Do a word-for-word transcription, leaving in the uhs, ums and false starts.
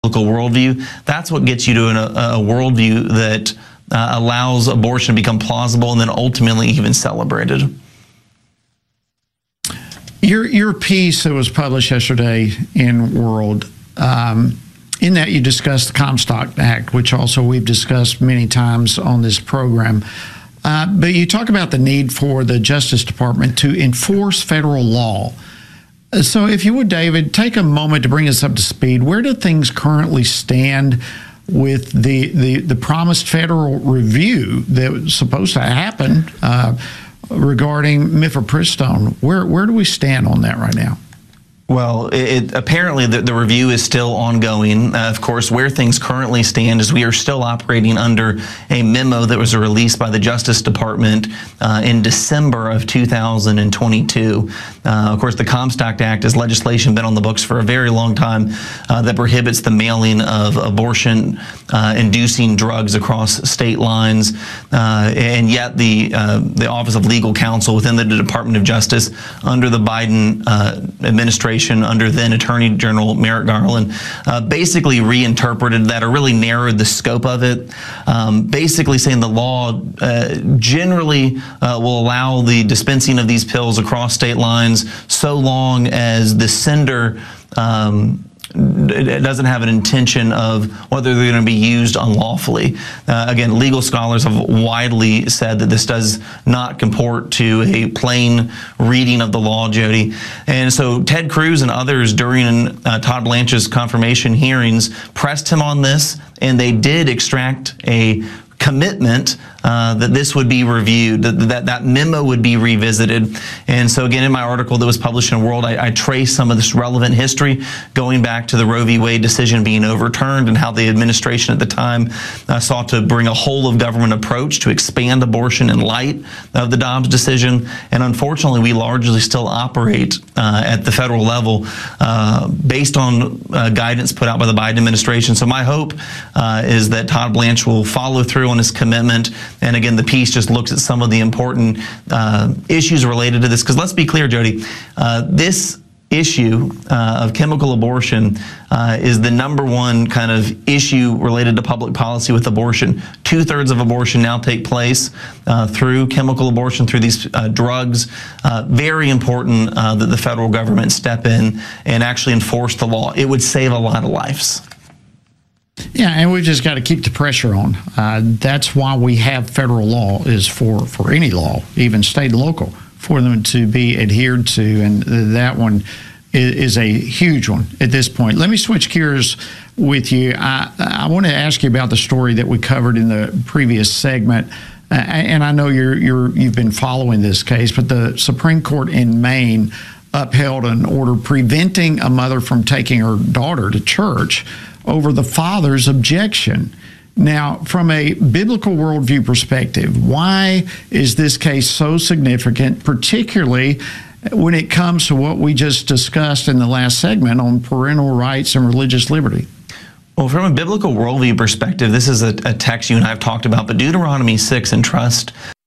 biblical worldview, that's what gets you to an, a, a worldview that uh, allows abortion to become plausible and then ultimately even celebrated. Your your piece that was published yesterday in World, um, in that you discussed the Comstock Act, which also we've discussed many times on this program. Uh, but you talk about the need for the Justice Department to enforce federal law. So if you would, David, take a moment to bring us up to speed. Where do things currently stand with the, the, the promised federal review that was supposed to happen uh, regarding mifepristone? Where, where do we stand on that right now? Well, it, apparently the, the review is still ongoing. Uh, of course, where things currently stand is we are still operating under a memo that was released by the Justice Department uh, in December of two thousand twenty-two. Uh, of course, the Comstock Act is legislation been on the books for a very long time uh, that prohibits the mailing of abortion-inducing uh, drugs across state lines. Uh, and yet the, uh, the Office of Legal Counsel within the Department of Justice under the Biden uh, administration under then Attorney General Merrick Garland, uh, basically reinterpreted that or really narrowed the scope of it, um, basically saying the law uh, generally uh, will allow the dispensing of these pills across state lines so long as the sender um, it doesn't have an intention of whether they're going to be used unlawfully. Uh, again, legal scholars have widely said that this does not comport to a plain reading of the law, Jody. And so Ted Cruz and others during uh, Todd Blanche's confirmation hearings pressed him on this, and they did extract a commitment uh, that this would be reviewed, that, that that memo would be revisited. And so again, in my article that was published in World, I, I trace some of this relevant history going back to the Roe v. Wade decision being overturned and how the administration at the time uh, sought to bring a whole of government approach to expand abortion in light of the Dobbs decision. And unfortunately, we largely still operate uh, at the federal level uh, based on uh, guidance put out by the Biden administration. So my hope uh, is that Todd Blanche will follow through on his commitment. And again, the piece just looks at some of the important uh, issues related to this. Because let's be clear, Jody, uh, this issue uh, of chemical abortion uh, is the number one kind of issue related to public policy with abortion. Two-thirds of abortion now take place uh, through chemical abortion, through these uh, drugs. Uh, very important uh, that the federal government step in and actually enforce the law. It would save a lot of lives. Yeah, and we've just got to keep the pressure on. Uh, that's why we have federal law, is for, for any law, even state and local, for them to be adhered to, and that one is, is a huge one at this point. Let me switch gears with you. I, I want to ask you about the story that we covered in the previous segment, uh, and I know you're, you're, you've been following this case, but the Supreme Court in Maine upheld an order preventing a mother from taking her daughter to church over the father's objection. Now, from a biblical worldview perspective, why is this case so significant, particularly when it comes to what we just discussed in the last segment on parental rights and religious liberty? Well, from a biblical worldview perspective, this is a, a text you and I have talked about, but Deuteronomy six, entrust